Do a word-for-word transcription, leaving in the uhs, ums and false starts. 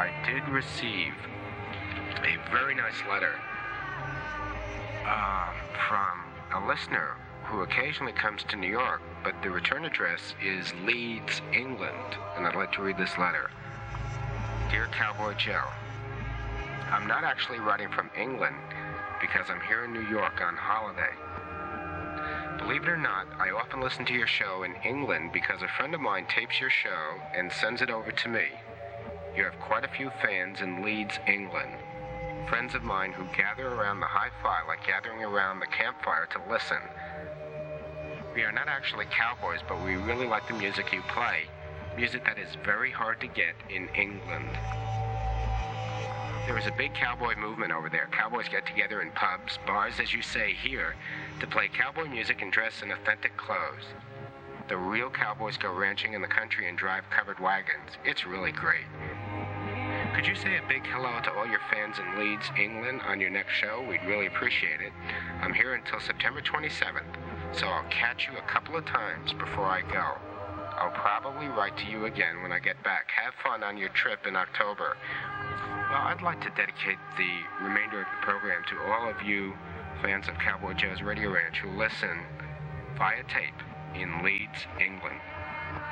I did receive a very nice letter um, from a listener who occasionally comes to New York, but the return address is Leeds, England, and I'd like to read this letter. Dear Cowboy Joe, I'm not actually writing from England because I'm here in New York on holiday. Believe it or not, I often listen to your show in England because a friend of mine tapes your show and sends it over to me. You have quite a few fans in Leeds, England. Friends of mine who gather around the hi-fi like gathering around the campfire to listen. We are not actually cowboys, but we really like the music you play. Music that is very hard to get in England. There is a big cowboy movement over there. Cowboys get together in pubs, bars, as you say here, to play cowboy music and dress in authentic clothes. The real cowboys go ranching in the country and drive covered wagons. It's really great. Could you say a big hello to all your fans in Leeds, England on your next show? We'd really appreciate it. I'm here until September twenty-seventh, so I'll catch you a couple of times before I go. I'll probably write to you again when I get back. Have fun on your trip in October. Well, I'd like to dedicate the remainder of the program to all of you fans of Cowboy Joe's Radio Ranch who listen via tape in Leeds, England.